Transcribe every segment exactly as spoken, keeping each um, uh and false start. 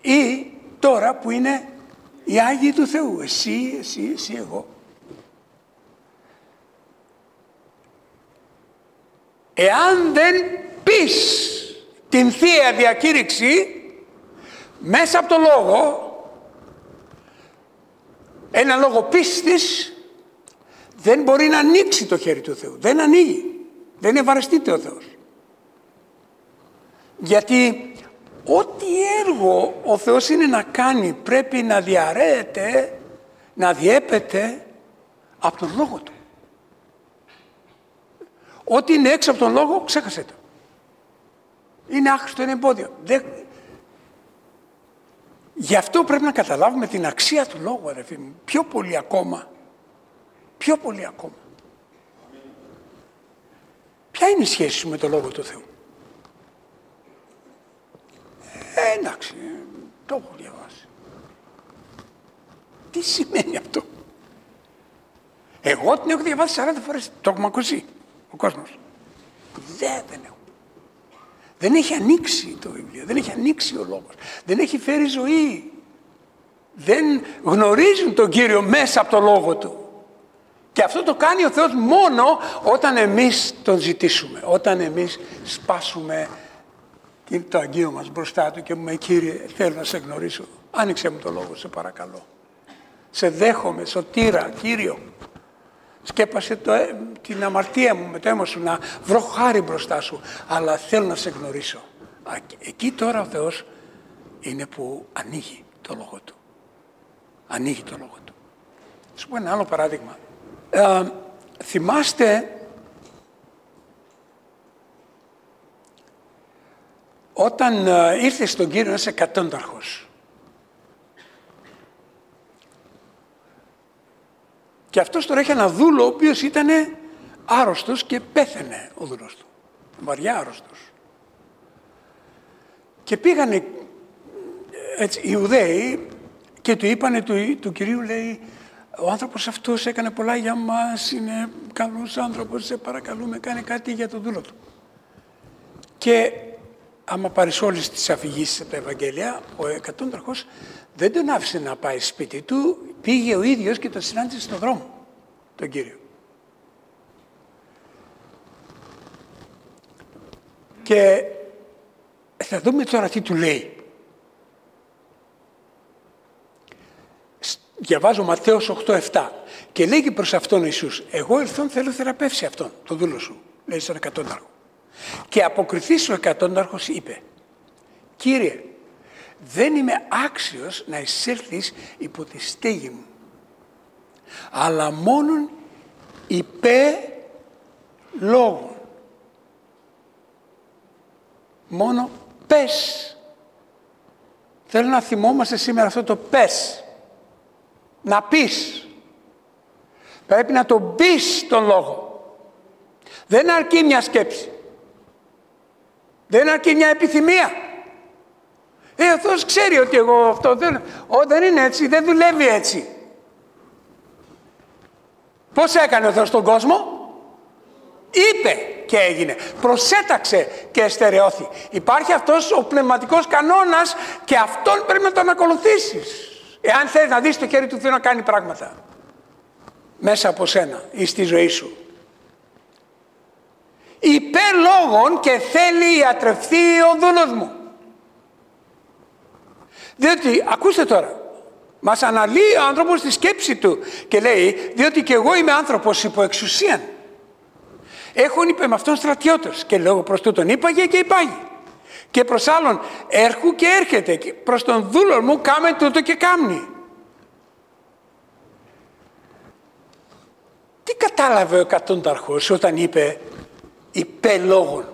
ή τώρα που είναι οι Άγιοι του Θεού, εσύ, εσύ, εσύ, εγώ. Εάν δεν πεις την Θεία Διακήρυξη μέσα από το λόγο, ένα λόγο πίστης, δεν μπορεί να ανοίξει το χέρι του Θεού. Δεν ανοίγει. Δεν ευαρεστείται ο Θεός. Γιατί ό,τι έργο ο Θεός είναι να κάνει πρέπει να διαρρέεται, να διέπεται από τον λόγο του. Ό,τι είναι έξω από τον λόγο, ξέχασε το. Είναι άχρηστο, είναι εμπόδιο. Δεν... Γι' αυτό πρέπει να καταλάβουμε την αξία του λόγου, αδερφοί μου. Πιο πολύ ακόμα. Πιο πολύ ακόμα. Ποια είναι η σχέση σου με το Λόγο του Θεού? Ε, εντάξει, το έχω διαβάσει. Τι σημαίνει αυτό? Εγώ την έχω διαβάσει σαράντα φορές. Το έχουμε ακούσει ο κόσμος. Δεν, δεν έχω. Δεν έχει ανοίξει το βιβλίο, δεν έχει ανοίξει ο λόγος. Δεν έχει φέρει ζωή. Δεν γνωρίζουν τον Κύριο μέσα από το Λόγο Του. Και αυτό το κάνει ο Θεός μόνο όταν εμείς τον ζητήσουμε. Όταν εμείς σπάσουμε το αγγείο μας μπροστά Του και μου λέει, Κύριε, θέλω να σε γνωρίσω. Άνοιξε μου το λόγο, σε παρακαλώ. Σε δέχομαι, σωτήρα, Κύριο. Σκέπασε το, την αμαρτία μου με το αίμα σου, να βρω χάρη μπροστά σου. Αλλά θέλω να σε γνωρίσω. Εκεί τώρα ο Θεός είναι που ανοίγει το λόγο Του. Ανοίγει το λόγο Του. Θα σου πω ένα άλλο παράδειγμα. Ε, θυμάστε όταν ε, ήρθε στον Κύριο ένας εκατόνταρχος και αυτός τώρα είχε ένα δούλο ο οποίος ήταν άρρωστος και πέθαινε ο δούλος του, βαριά άρρωστος, και πήγανε έτσι, οι Ιουδαίοι και του είπανε του, του Κυρίου, λέει, ο άνθρωπος αυτός έκανε πολλά για μας, είναι καλός άνθρωπος, σε παρακαλούμε, κάνε κάτι για τον δούλο του. Και άμα πάρεις όλες τις αφηγήσεις από τα Ευαγγέλια, ο εκατόνταρχος δεν τον άφησε να πάει σπίτι του, πήγε ο ίδιος και τον συνάντησε στον δρόμο, τον Κύριο. Και θα δούμε τώρα τι του λέει. Διαβάζω Ματθαίος οκτώ επτά και λέγει προς αυτόν ο Ιησούς, εγώ ήρθον θέλω θεραπεύσει αυτόν, τον δούλο σου, λέει στον εκατόνταρχο. Και αποκριθής ο εκατόνταρχος είπε, Κύριε, δεν είμαι άξιος να εισέλθεις υπό τη στέγη μου, αλλά μόνον υπέ λόγων. Μόνο πες. Θέλω να θυμόμαστε σήμερα αυτό το πες. Να πεις. Πρέπει να τον πεις τον λόγο. Δεν αρκεί μια σκέψη. Δεν αρκεί μια επιθυμία. Ε, ο Θεός ξέρει ότι εγώ αυτό δεν... Ω, δεν είναι έτσι, δεν δουλεύει έτσι. Πώς έκανε ο Θεός τον κόσμο? Είπε και έγινε. Προσέταξε και εστερεώθη. Υπάρχει αυτός ο πνευματικός κανόνας και αυτόν πρέπει να τον ακολουθήσεις. Εάν θέλεις να δεις το χέρι του Θεού να κάνει πράγματα μέσα από σένα ή στη ζωή σου. Υπέρ λόγων και θέλει ιατρευθεί ο δούλος μου. Διότι, ακούστε τώρα, μας αναλύει ο άνθρωπος τη σκέψη του και λέει, διότι και εγώ είμαι άνθρωπος υπό εξουσίαν. Έχουν είπε με αυτόν στρατιώτες και λόγω προς τούτον είπαγε και υπάγει. Και προς άλλον έρχου και έρχεται, και προς τον δούλο μου κάμε τούτο και κάμνει. Τι κατάλαβε ο εκατόνταρχος όταν είπε υπέ λόγων?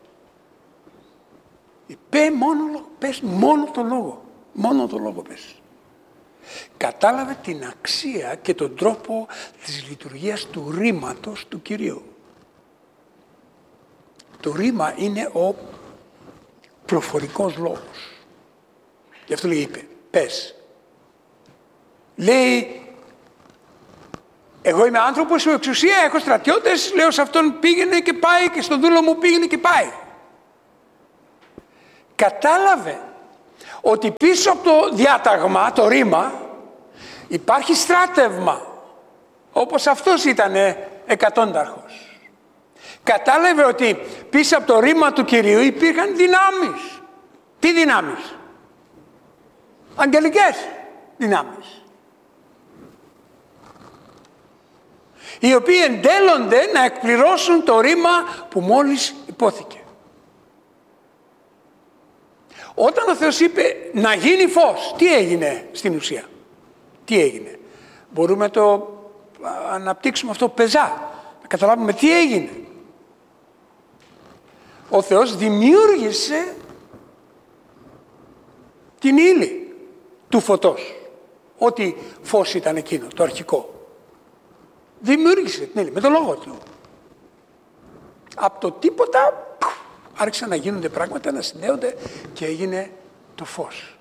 Υπέ μόνο, πες μόνο το λόγο. Μόνο το λόγο πες. Κατάλαβε την αξία και τον τρόπο της λειτουργίας του ρήματος του Κυρίου. Το ρήμα είναι ο προφορικός λόγος. Γι' αυτό λέει είπε, πες. Λέει, εγώ είμαι άνθρωπος, έχω εξουσία, έχω στρατιώτες, λέω σε αυτόν πήγαινε και πάει και στον δούλο μου πήγαινε και πάει. Κατάλαβε ότι πίσω από το διάταγμα, το ρήμα, υπάρχει στράτευμα, όπως αυτός ήταν εκατόνταρχος. Κατάλαβε ότι πίσω από το ρήμα του Κυρίου υπήρχαν δυνάμεις. Τι δυνάμεις? Αγγελικές δυνάμεις, οι οποίοι εντέλλονται να εκπληρώσουν το ρήμα που μόλις υπόθηκε. Όταν ο Θεός είπε να γίνει φως, τι έγινε στην ουσία? Τι έγινε? Μπορούμε να το αναπτύξουμε αυτό πεζά, να καταλάβουμε τι έγινε. Ο Θεός δημιούργησε την ύλη του φωτός. Ό,τι φως ήταν εκείνο, το αρχικό. Δημιούργησε την ύλη με τον λόγο του. Από το τίποτα άρχισαν να γίνονται πράγματα, να συνδέονται και έγινε το φως.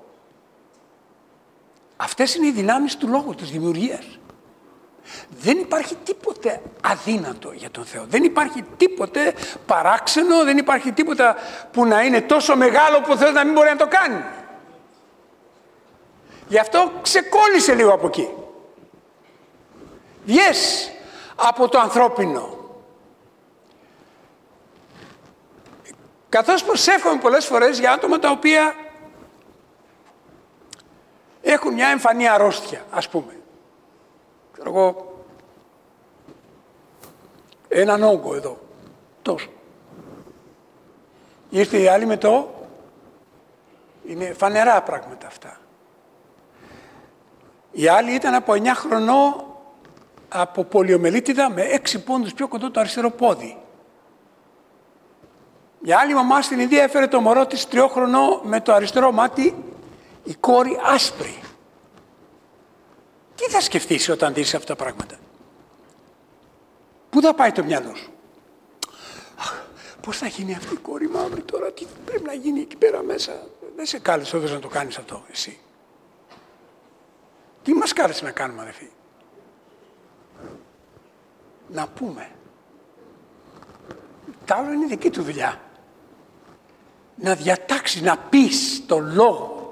Αυτές είναι οι δυνάμεις του λόγου, της δημιουργίας. Δεν υπάρχει τίποτε αδύνατο για τον Θεό. Δεν υπάρχει τίποτε παράξενο, δεν υπάρχει τίποτα που να είναι τόσο μεγάλο που ο Θεός να μην μπορεί να το κάνει. Γι' αυτό ξεκόλλησε λίγο από εκεί. Βγες από το ανθρώπινο. Καθώς προσεύχομαι πολλές φορές για άτομα τα οποία έχουν μια εμφανή αρρώστια, ας πούμε. Ξέρω εγώ, έναν όγκο εδώ, τόσο. Ήρθε η άλλη με το, είναι φανερά πράγματα αυτά. Η άλλη ήταν από εννιά χρονών, από πολιομελίτιδα με έξι πόντους πιο κοντό το αριστερό πόδι. Η άλλη μαμά στην Ινδία έφερε το μωρό της τριών χρονών με το αριστερό μάτι, η κόρη άσπρη. Τι θα σκεφτείς όταν δεις αυτά τα πράγματα? Πού θα πάει το μυαλό σου? Αχ, πώς θα γίνει αυτή η κόρη μαύρη τώρα, τι πρέπει να γίνει εκεί πέρα μέσα? Δεν σε κάλεσε ο Θεός να το κάνεις αυτό εσύ. Τι μας κάλεσε να κάνουμε, αδελφοί? Να πούμε. Τα άλλο είναι δική του δουλειά. Να διατάξει, να πεις το λόγο.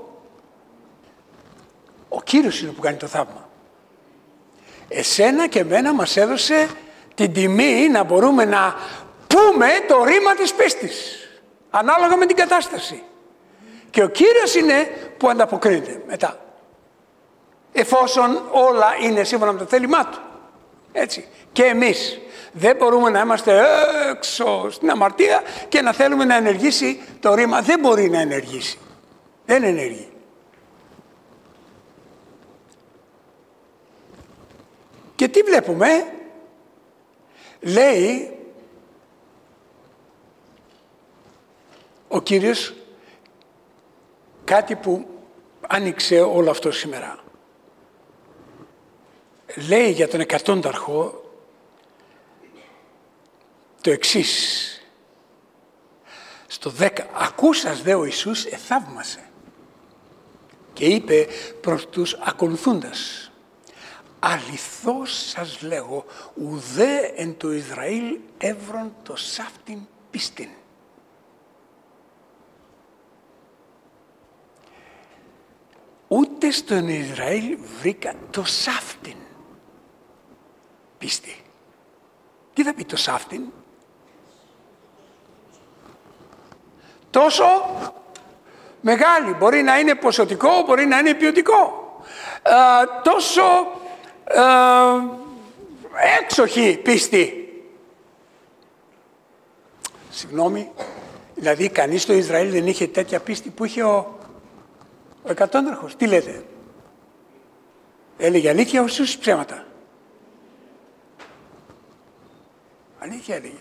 Ο Κύριος είναι που κάνει το θαύμα. Εσένα και εμένα μας έδωσε την τιμή να μπορούμε να πούμε το ρήμα της πίστης. Ανάλογα με την κατάσταση. Και ο Κύριος είναι που ανταποκρίνεται μετά. Εφόσον όλα είναι σύμφωνα με το θέλημά του. Έτσι. Και εμείς δεν μπορούμε να είμαστε έξω στην αμαρτία και να θέλουμε να ενεργήσει το ρήμα. Δεν μπορεί να ενεργήσει. Δεν ενεργεί. Και τι βλέπουμε? Λέει ο Κύριος κάτι που άνοιξε όλο αυτό σήμερα. Λέει για τον εκατόνταρχο το εξής. Στο δέκα. Ακούσας δε ο Ιησούς εθαύμασε και είπε προς τους ακολουθούντας. Αληθώς σας λέγω, ουδέ εν το Ισραήλ έβρον το σάφτην πίστην. Ούτε στον Ισραήλ βρήκα το σάφτην πίστη. Τι θα πει το σάφτην? Τόσο μεγάλη. Μπορεί να είναι ποσοτικό, μπορεί να είναι ποιοτικό. Ε, τόσο ε, έξοχη πίστη. Συγγνώμη, δηλαδή κανείς στο Ισραήλ δεν είχε τέτοια πίστη που είχε ο, ο εκατόνταρχος. Τι λέτε? Έλεγε αλήθεια ο Ιησούς ψέματα? Αλήθεια έλεγε.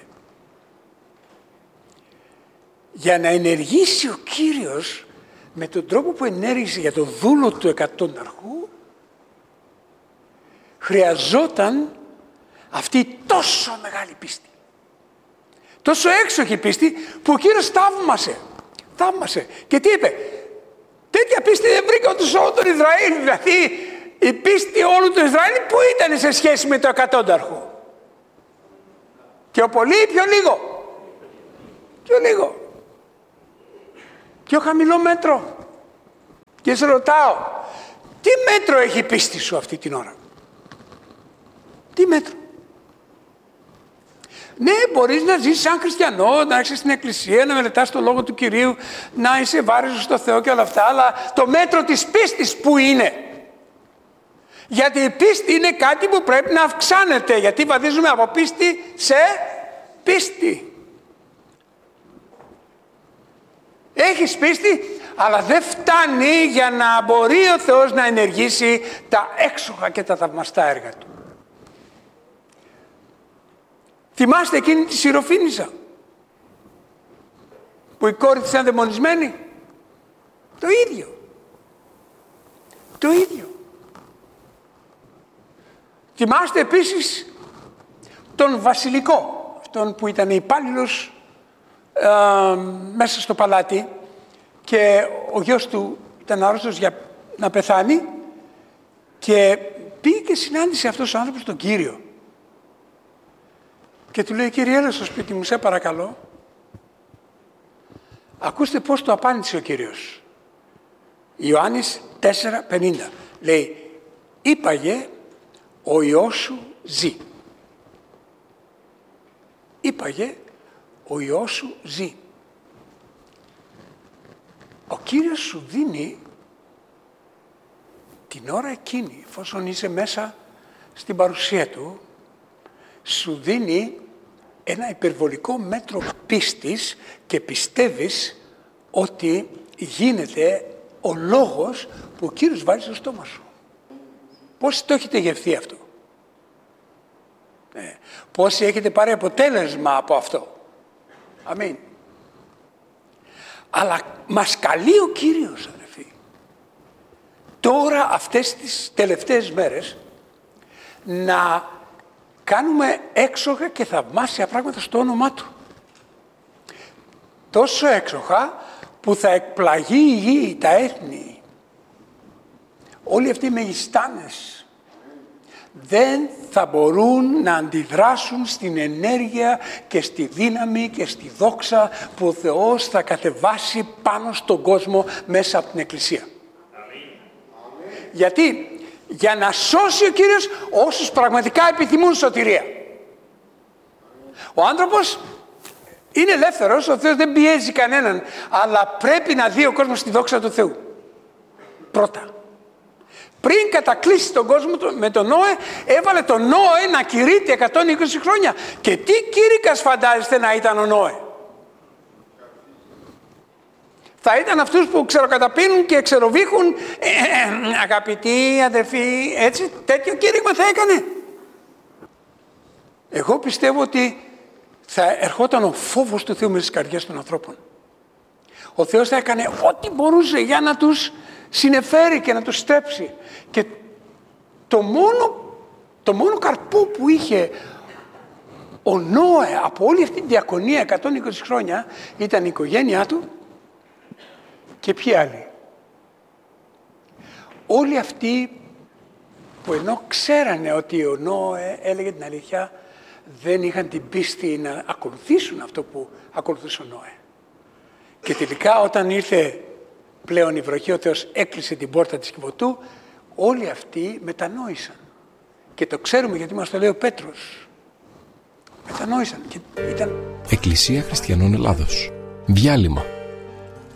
Για να ενεργήσει ο Κύριος με τον τρόπο που ενέργησε για το δούλο του εκατόνταρχου, χρειαζόταν αυτή η τόσο μεγάλη πίστη. Τόσο έξοχη πίστη που ο Κύριος θαύμασε. Θαύμασε. Και τι είπε? Τέτοια πίστη δεν βρήκα ούτε σε όλο τον Ισραήλ. Δηλαδή η πίστη όλου του Ισραήλ που ήταν σε σχέση με το εκατόνταρχο? Πιο πολύ, πιο λίγο? Πιο λίγο. Πιο χαμηλό μέτρο. Και σε ρωτάω, τι μέτρο έχει η πίστη σου αυτή την ώρα? Τι μέτρο? Ναι, μπορείς να ζήσεις σαν χριστιανό, να έχεις στην εκκλησία, να μελετάς το Λόγο του Κυρίου, να είσαι βάρος στο Θεό και όλα αυτά, αλλά το μέτρο της πίστης που είναι? Γιατί η πίστη είναι κάτι που πρέπει να αυξάνεται, γιατί βαδίζουμε από πίστη σε πίστη. Έχεις πίστη, αλλά δεν φτάνει για να μπορεί ο Θεός να ενεργήσει τα έξοχα και τα θαυμαστά έργα Του. Θυμάστε εκείνη τη Συροφήνισσα που η κόρη της ήταν δαιμονισμένη? Το ίδιο. Το ίδιο. Θυμάστε επίσης τον βασιλικό, αυτόν που ήταν υπάλληλος ε, μέσα στο παλάτι και ο γιος του ήταν άρρωστος για να πεθάνει και πήγε και συνάντησε αυτός ο άνθρωπος τον Κύριο. Και του λέει, Κύριε, έλα στο σπίτι μου, σε παρακαλώ. Ακούστε πώς το απάντησε ο Κύριος. Ιωάννης τέσσερα πενήντα. Λέει, είπαγε, ο Υιός σου ζει. Είπαγε, ο Υιός σου ζει. Ο Κύριος σου δίνει την ώρα εκείνη, εφόσον είσαι μέσα στην παρουσία Του, σου δίνει ένα υπερβολικό μέτρο πίστης και πιστεύεις ότι γίνεται ο λόγος που ο Κύριος βάζει στο στόμα σου. Πώς το έχετε γευθεί αυτό? Ε, πόσοι έχετε πάρει αποτέλεσμα από αυτό? Αμήν. Αλλά μας καλεί ο Κύριος, αδερφοί, τώρα αυτές τις τελευταίες μέρες να κάνουμε έξοχα και θαυμάσια πράγματα στο όνομά Του. Τόσο έξοχα που θα εκπλαγεί η γη, τα έθνη. Όλοι αυτοί οι μεγιστάνες δεν θα μπορούν να αντιδράσουν στην ενέργεια και στη δύναμη και στη δόξα που ο Θεός θα κατεβάσει πάνω στον κόσμο μέσα από την Εκκλησία. Αμήν. Γιατί? Για να σώσει ο Κύριος όσους πραγματικά επιθυμούν σωτηρία. Ο άνθρωπος είναι ελεύθερος, ο Θεός δεν πιέζει κανέναν, αλλά πρέπει να δει ο κόσμος τη δόξα του Θεού. Πρώτα. Πριν κατακλείσει τον κόσμο με τον Νόε, έβαλε τον Νόε να κηρύττει εκατόν είκοσι χρόνια. Και τι κήρυκας φαντάζεστε να ήταν ο Νόε? Θα ήταν αυτούς που ξεροκαταπίνουν και ξεροβήχουν, ε, ε, αγαπητοί αδερφοί, έτσι, τέτοιο κήρυγμα θα έκανε. Εγώ πιστεύω ότι θα ερχόταν ο φόβος του Θεού μέσα στις καρδιές των ανθρώπων. Ο Θεός θα έκανε ό,τι μπορούσε για να τους συνεφέρει και να τους στρέψει. Και το μόνο, το μόνο καρπό που είχε ο Νόε από όλη αυτή τη διακονία εκατόν είκοσι χρόνια ήταν η οικογένειά του και ποιοι άλλοι? Όλοι αυτοί που ενώ ξέρανε ότι ο Νόε έλεγε την αλήθεια, δεν είχαν την πίστη να ακολουθήσουν αυτό που ακολουθούσε ο Νόε. Και τελικά όταν ήρθε πλέον η βροχή, ο Θεός έκλεισε την πόρτα της Κιβωτού, όλοι αυτοί μετανόησαν. Και το ξέρουμε γιατί μας το λέει ο Πέτρος. Μετανόησαν και ήταν... Εκκλησία Χριστιανών Ελλάδος. Διάλειμμα.